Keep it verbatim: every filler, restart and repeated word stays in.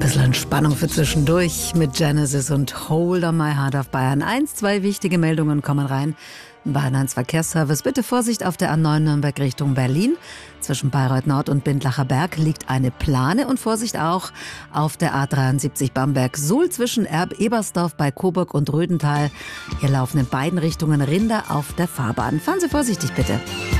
Bisschen Entspannung für zwischendurch mit Genesis und Hold on My Heart auf Bayern eins. Zwei wichtige Meldungen kommen rein. Bayern eins Verkehrsservice. Bitte Vorsicht auf der A neun Nürnberg Richtung Berlin. Zwischen Bayreuth Nord und Bindlacher Berg liegt eine Plane und Vorsicht auch auf der A dreiundsiebzig Bamberg-Suhl zwischen Erb-Ebersdorf bei Coburg und Rödental. Hier laufen in beiden Richtungen Rinder auf der Fahrbahn. Fahren Sie vorsichtig bitte.